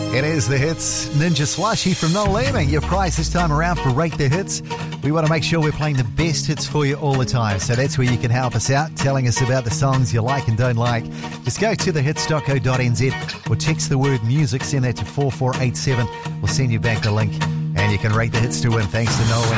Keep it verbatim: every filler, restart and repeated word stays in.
It is The Hits. Ninja Slushy from Noel Leeming. Your prize this time around for Rate the Hits. We want to make sure we're playing the best hits for you all the time. So that's where you can help us out, telling us about the songs you like and don't like. Just go to the hits dot co dot n z or text the word music. Send that to four four eight seven. We'll send you back the link. And you can rate the hits to win thanks to Noel.